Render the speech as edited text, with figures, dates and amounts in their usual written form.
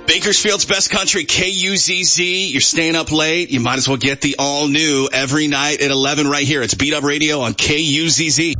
Bakersfield's best country, KUZZ. You're staying up late. You might as well get the all new every night at 11 right here. It's Beat Up Radio on KUZZ.